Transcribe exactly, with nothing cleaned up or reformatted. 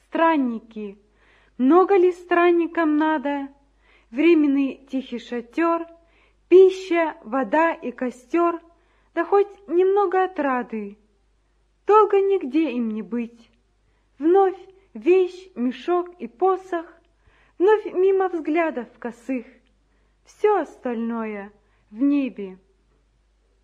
странники. Много ли странникам надо? Временный тихий шатер, пища, вода и костер, да хоть немного отрады. Долго нигде им не быть. Вновь вещь, мешок и посох, вновь мимо взглядов косых. Все остальное в небе.